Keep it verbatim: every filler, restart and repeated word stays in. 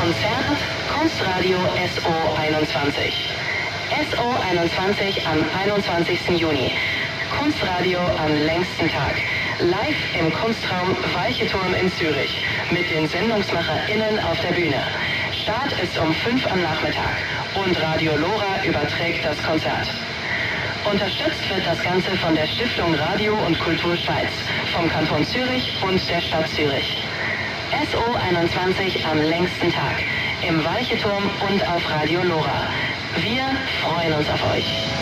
Konzert Kunstradio S O einundzwanzig. S O einundzwanzig am einundzwanzigsten Juni. Kunstradio am längsten Tag. Live im Kunstraum Weiche Turm in Zürich. Mit den SendungsmacherInnen auf der Bühne. Start ist um fünf am Nachmittag. Und Radio Lora überträgt das Konzert. Unterstützt wird das Ganze von der Stiftung Radio und Kultur Schweiz, vom Kanton Zürich und der Stadt Zürich. S O einundzwanzig am längsten Tag. Im Weiche Turm und auf Radio Lora. Wir freuen uns auf euch.